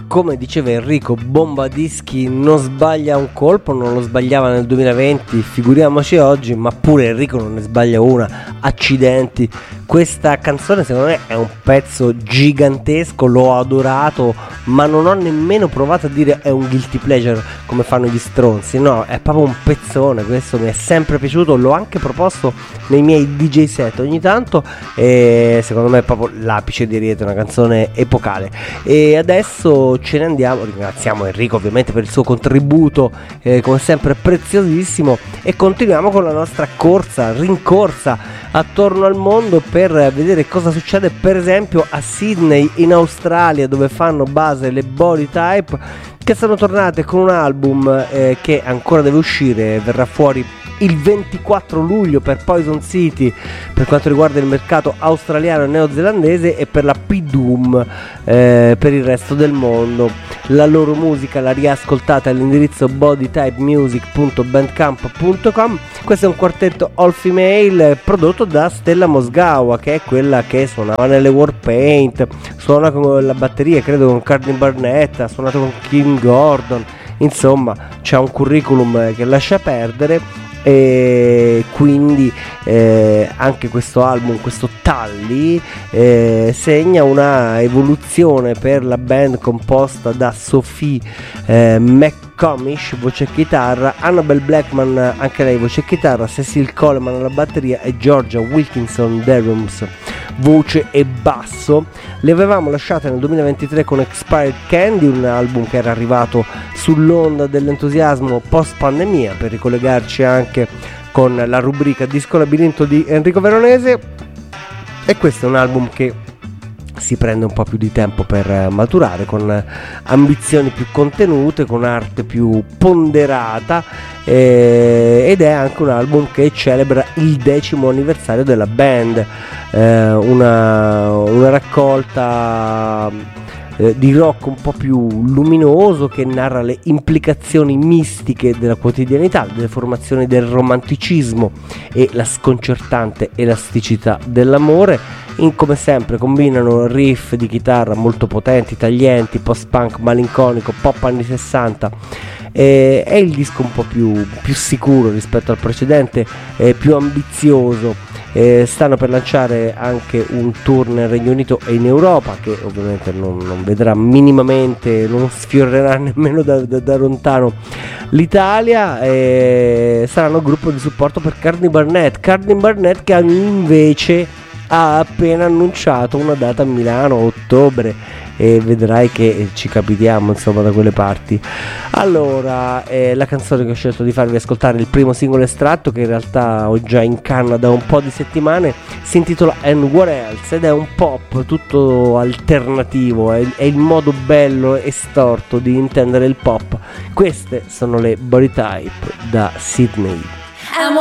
come diceva Enrico Bombadischi, non sbaglia un colpo, non lo sbagliava nel 2020, figuriamoci oggi, ma pure Enrico non ne sbaglia una, accidenti. Questa canzone secondo me è un pezzo gigantesco, l'ho adorato, ma non ho nemmeno provato a dire è un guilty pleasure come fanno gli stronzi, no, è proprio un pezzone, questo mi è sempre piaciuto, l'ho anche proposto nei miei DJ set ogni tanto e secondo me è proprio l'apice di Riete, una canzone epocale. E adesso ce ne andiamo, ringraziamo Enrico ovviamente per il suo contributo come sempre preziosissimo e continuiamo con la nostra rincorsa attorno al mondo per vedere cosa succede per esempio a Sydney in Australia, dove fanno base le Body Type, che sono tornate con un album che ancora deve uscire, verrà fuori il 24 luglio per Poison City per quanto riguarda il mercato australiano e neozelandese e per la P-Doom per il resto del mondo. La loro musica la riascoltate all'indirizzo bodytypemusic.bandcamp.com. Questo è un quartetto all female prodotto da Stella Mosgawa, che è quella che suonava nelle Warpaint, suona con la batteria credo con Courtney Barnett, ha suonato con Kim Gordon, insomma c'ha un curriculum che lascia perdere. E quindi anche questo album, questo Tully, segna una evoluzione per la band composta da Sophie McComish voce e chitarra, Annabelle Blackman anche lei voce e chitarra, Cecil Coleman alla batteria e Georgia Wilkinson Derums voce e basso. Le avevamo lasciate nel 2023 con Expired Candy, un album che era arrivato sull'onda dell'entusiasmo post pandemia, per ricollegarci anche con la rubrica Disco Labirinto di Enrico Veronese, e questo è un album che si prende un po' più di tempo per maturare, con ambizioni più contenute, con arte più ponderata, ed è anche un album che celebra il 10° anniversario della band, una raccolta di rock un po' più luminoso che narra le implicazioni mistiche della quotidianità, delle formazioni del romanticismo e la sconcertante elasticità dell'amore. Come sempre combinano riff di chitarra molto potenti, taglienti, post-punk malinconico, pop anni 60. È il disco un po' più sicuro rispetto al precedente, più ambizioso. Stanno per lanciare anche un tour nel Regno Unito e in Europa, che ovviamente non vedrà minimamente, non sfiorerà nemmeno da lontano l'Italia. Saranno gruppo di supporto per Courtney Barnett che invece ha appena annunciato una data a Milano a ottobre, e vedrai che ci capitiamo insomma da quelle parti. Allora, la canzone che ho scelto di farvi ascoltare, il primo singolo estratto che in realtà ho già in canna da un po' di settimane, si intitola And What Else ed è un pop tutto alternativo, è il modo bello e storto di intendere il pop. Queste sono le Body Type da Sydney.